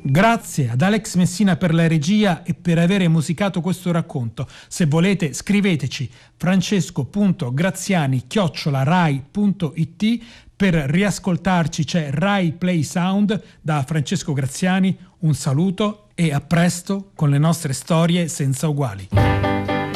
Grazie ad Alex Messina per la regia e per avere musicato questo racconto. Se volete scriveteci francesco.graziani@rai.it. Per riascoltarci c'è Rai Play Sound. Da Francesco Graziani un saluto e a presto con le nostre storie senza uguali.